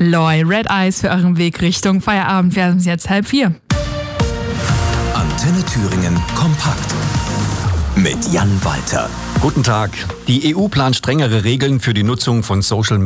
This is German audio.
Loy, Red Eyes für euren Weg Richtung Feierabend. Wir haben es jetzt 3:30. Antenne Thüringen kompakt mit Jan Walter. Guten Tag. Die EU plant strengere Regeln für die Nutzung von Social